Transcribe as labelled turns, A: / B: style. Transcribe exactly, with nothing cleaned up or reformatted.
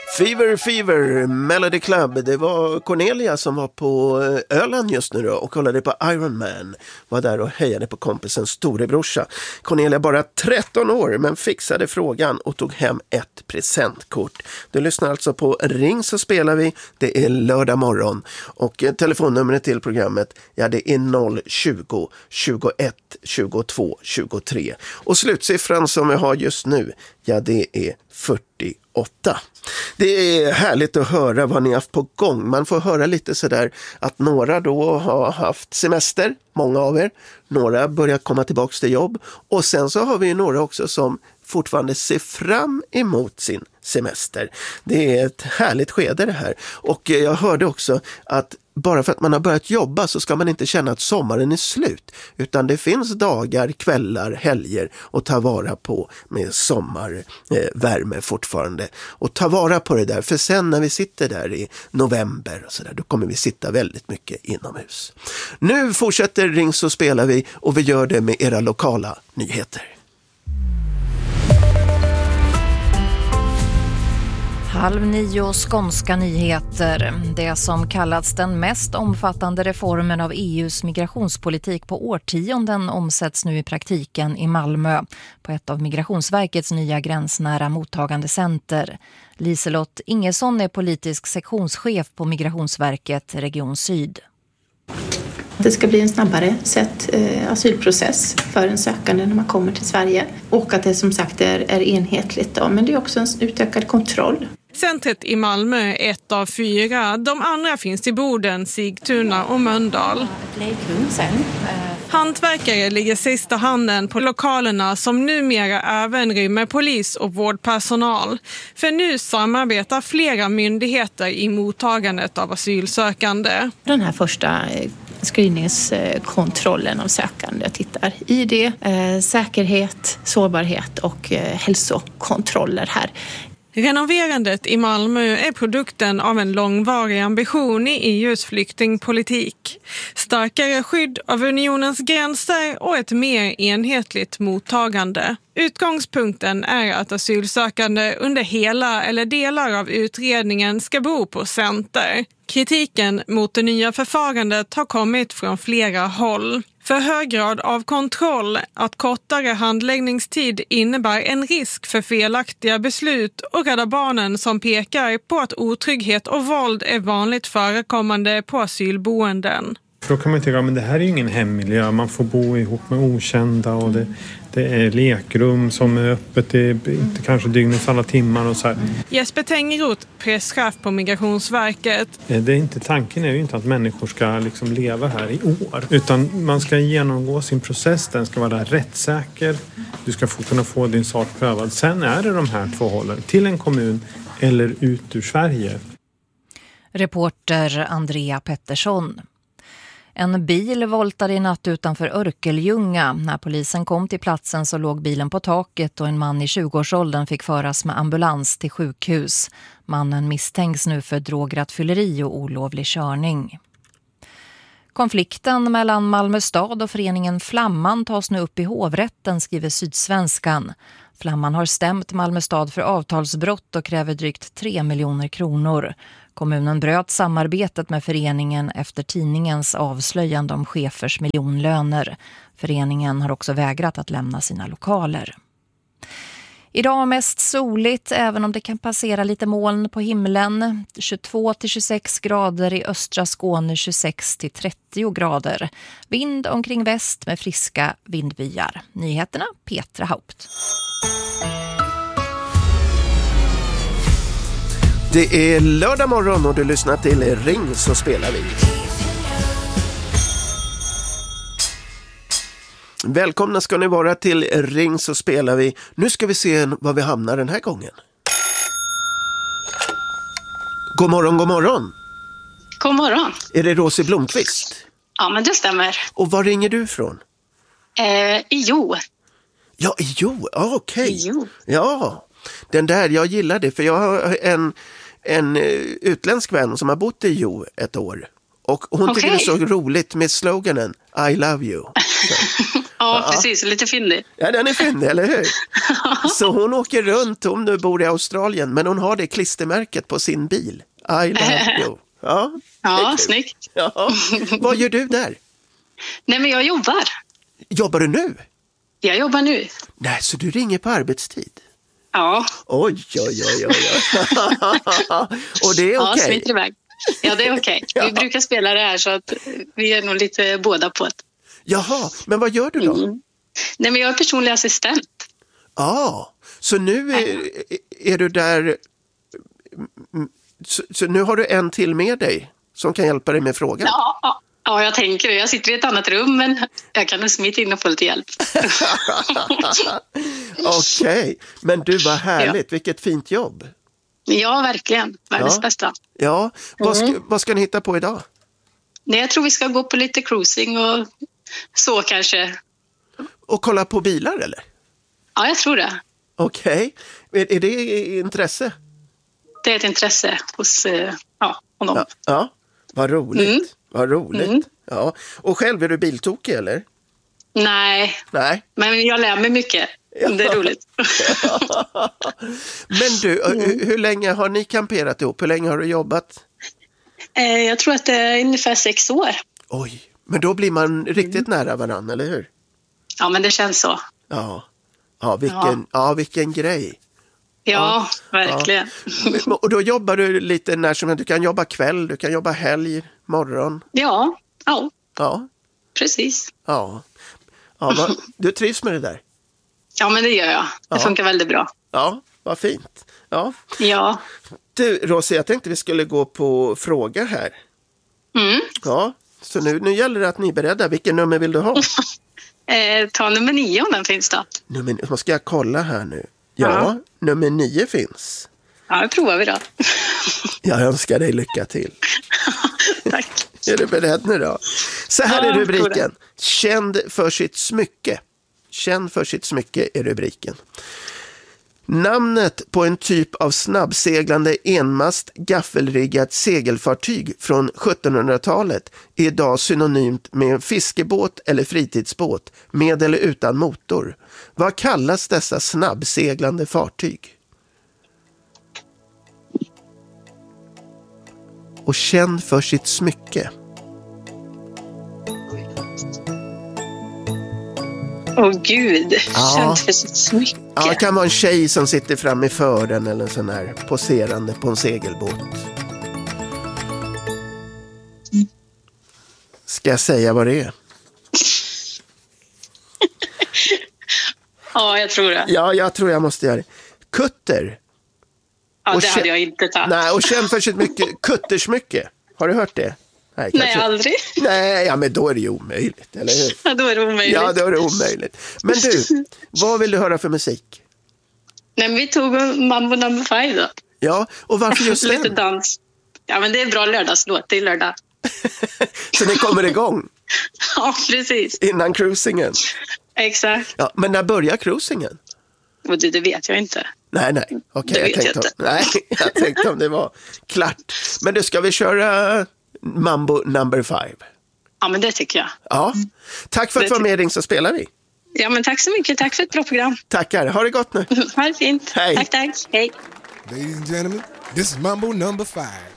A: Fever, Fever, Melody Club. Det var Cornelia som var på Öland just nu då och kollade på Iron Man. Var där och hejade på kompisens storebrorsa. Cornelia bara tretton år men fixade frågan och tog hem ett presentkort. Du lyssnar alltså på Ring så spelar vi. Det är lördag morgon och telefonnumret till programmet, ja det är noll tjugo tjugoett tjugotvå tjugotre. Och slutsiffran som vi har just nu, ja det är fyrtioåtta. Det är härligt att höra vad ni har haft på gång. Man får höra lite sådär att några då har haft semester, många av er. Några börjar komma tillbaka till jobb. Och sen så har vi några också som fortfarande ser fram emot sin semester. Det är ett härligt skede det här. Och jag hörde också att bara för att man har börjat jobba så ska man inte känna att sommaren är slut. Utan det finns dagar, kvällar, helger att ta vara på med sommarvärme eh, fortfarande. Och ta vara på det där, för sen när vi sitter där i november och så där, då kommer vi sitta väldigt mycket inomhus. Nu fortsätter Ring så spelar vi och vi gör det med era lokala nyheter.
B: Halv nio skånska nyheter. Det som kallats den mest omfattande reformen av E U:s migrationspolitik på årtionden omsätts nu i praktiken i Malmö på ett av Migrationsverkets nya gränsnära mottagande center. Liselott Ingesson är politisk sektionschef på Migrationsverket Region Syd.
C: Det ska bli en snabbare sätt, eh, asylprocess för en sökande när man kommer till Sverige. Och att det som sagt är, är enhetligt då, men det är också en utökad kontroll.
D: Centret i Malmö är ett av fyra. De andra finns i Boden, Sigtuna och Mölndal.
C: Ett lekrum sen.
D: Hantverkare ligger sista handen på lokalerna som numera även rymmer polis och vårdpersonal. För nu samarbetar flera myndigheter i mottagandet av asylsökande.
C: Den här första screeningkontrollen av sökande tittar I D, eh, säkerhet, sårbarhet och eh, hälsokontroller här.
D: Renoverandet i Malmö är produkten av en långvarig ambition i E U:s flyktingpolitik. Starkare skydd av unionens gränser och ett mer enhetligt mottagande. Utgångspunkten är att asylsökande under hela eller delar av utredningen ska bo på center. Kritiken mot det nya förfarandet har kommit från flera håll. För hög grad av kontroll, att kortare handläggningstid innebär en risk för felaktiga beslut och Rädda Barnen som pekar på att otrygghet och våld är vanligt förekommande på asylboenden.
E: För då kan man tänka, men det här är ju ingen hemmiljö, man får bo ihop med okända och det, det är lekrum som är öppet, det är inte kanske dygnets alla timmar och så här.
D: Jesper Tengroth, presschef på Migrationsverket.
E: Det är inte, tanken är ju inte att människor ska liksom leva här i år, utan man ska genomgå sin process, den ska vara rättssäker, du ska få, kunna få din sak prövad. Sen är det de här två hållen, till en kommun eller ut ur Sverige.
B: Reporter Andrea Pettersson. En bil voltade i natt utanför Örkeljunga. När polisen kom till platsen så låg bilen på taket och en man i tjugoårsåldern fick föras med ambulans till sjukhus. Mannen misstänks nu för drograttfylleri och olovlig körning. Konflikten mellan Malmö stad och föreningen Flamman tas nu upp i hovrätten, skriver Sydsvenskan. Flamman har stämt Malmö stad för avtalsbrott och kräver drygt tre miljoner kronor. Kommunen bröt samarbetet med föreningen efter tidningens avslöjande om chefers miljonlöner. Föreningen har också vägrat att lämna sina lokaler. Idag mest soligt, även om det kan passera lite moln på himlen. tjugotvå till tjugosex grader i östra Skåne, tjugosex till trettio grader. Vind omkring väst med friska vindbyar. Nyheterna, Petra Haupt.
A: Det är lördag morgon och du lyssnar till Ring så spelar vi. Välkomna ska ni vara till Ring så spelar vi. Nu ska vi se var vi hamnar den här gången. God morgon, god morgon.
F: God morgon.
A: Är det Rosie Blomqvist?
F: Ja, men det stämmer.
A: Och var ringer du från?
F: Eh, jo.
A: Ja, jo, ah, okej. Okay.
F: Jo.
A: Ja, den där, jag gillar det. För jag har en, en utländsk vän som har bott i Jo ett år. Och hon okay. tycker det är så roligt med sloganen I love you. Så.
F: Ja, ja, precis. Lite fyndig.
A: Ja, den är fyndig, eller hur? Så hon åker runt, hon nu bor i Australien, men hon har det klistermärket på sin bil. I love you. Ja,
F: ja snyggt.
A: Ja. Vad gör du där?
F: Nej, men jag jobbar.
A: Jobbar du nu?
F: Jag jobbar nu.
A: Nej, så du ringer på arbetstid?
F: Ja.
A: Oj, oj, oj, oj. Och det är okej?
F: Ja, smiter iväg. Ja, det är okej.
A: Ja.
F: Vi brukar spela det här så att vi är nog lite båda på det.
A: Jaha, men vad gör du då?
F: Mm. Nej, men jag är personlig assistent.
A: Ja, ah, så nu är, är du där... Så, så nu har du en till med dig som kan hjälpa dig med frågan?
F: Ja, ja. Ja, jag tänker det. Jag sitter i ett annat rum, men jag kan smita in och få lite hjälp.
A: Okej, okay. Men du, var härligt. Ja. Vilket fint jobb.
F: Ja, verkligen. Världens
A: ja.
F: bästa.
A: Ja, vad ska,
F: mm.
A: vad ska ni hitta på idag?
F: Nej, jag tror vi ska gå på lite cruising och så kanske.
A: Och kolla på bilar, eller?
F: Ja, jag tror det.
A: Okej. Okay. Är, är det intresse?
F: Det är ett intresse hos ja, honom.
A: Ja, ja. Vad roligt. Mm. Vad roligt. Mm. Ja. Och själv, är du biltokig, eller?
F: Nej.
A: Nej.
F: Men jag lär mig mycket. Ja. Det är roligt.
A: Men du, mm. hur länge har ni kamperat ihop? Hur länge har du jobbat?
F: Eh, jag tror att det är ungefär sex år.
A: Oj, men då blir man riktigt mm. nära varann, eller hur?
F: Ja, men det känns så.
A: Ja, ja, vilken, ja. ja vilken grej.
F: Ja, ja, verkligen.
A: Ja. Och då jobbar du lite när som helst. Du kan jobba kväll, du kan jobba helg, morgon.
F: Ja, ja.
A: Ja.
F: Precis.
A: Ja. Ja, vad, du trivs med det där?
F: Ja, men det gör jag. Det ja. funkar väldigt bra.
A: Ja, vad fint. Ja.
F: Ja.
A: Du, Rosie, jag tänkte vi skulle gå på fråga här.
F: Mm.
A: Ja, så nu, nu gäller det att ni är beredda. Vilken nummer vill du ha?
F: eh, ta nummer nio om den finns då.
A: Nummer, vad ska jag kolla här nu? Ja, ja, nummer nio finns.
F: Ja, det provar vi då.
A: Jag önskar dig lycka till.
F: Tack.
A: Är du beredd nu då? Så här ja, är rubriken. Känd för sitt smycke. Känd för sitt smycke är rubriken. Namnet på en typ av snabbseglande enmast gaffelriggat segelfartyg från sjuttonhundratalet är idag synonymt med en fiskebåt eller fritidsbåt med eller utan motor. Vad kallas dessa snabbseglande fartyg? Och känd för sitt smycke.
F: Åh oh, gud, ja. Känd för sitt smycke.
A: Ja, det kan vara en tjej som sitter fram i fören eller en sån här poserande på en segelbåt. Ska jag säga vad det är?
F: Ja, jag tror det.
A: Ja, jag tror jag måste göra det. Kutter.
F: Ja,
A: och
F: det hade jag inte tagit.
A: Nej, och känd för sitt mycket kuttersmycke. Har du hört det?
F: Nej, Nej aldrig.
A: Nej, ja, men då är det ju omöjligt, eller hur?
F: Ja, då är det omöjligt.
A: Ja, då är det omöjligt. Men du, vad vill du höra för musik?
F: Nej, men vi tog Mambo number five då.
A: Ja, och varför just den?
F: Lite dans. Ja, men det är en bra lördagslåt, det är lördag.
A: Så det kommer igång?
F: Ja, precis.
A: Innan cruisingen?
F: Exakt.
A: Ja, men när börjar cruisingen?
F: Och det, det vet jag inte.
A: Nej, nej. Okej,
F: okay,
A: jag, tänkte om, nej, jag tänkte om det var klart. Men du, ska vi köra Mambo number five?
F: Ja, men det tycker jag.
A: Ja. Tack för att du var med, så spelar vi.
F: Ja, men tack så mycket. Tack för ett bra program.
A: Tackar. Ha det gott nu.
F: Ha det fint.
A: Hej.
F: Tack, tack. Hej.
G: Ladies and gentlemen, this is Mambo number five.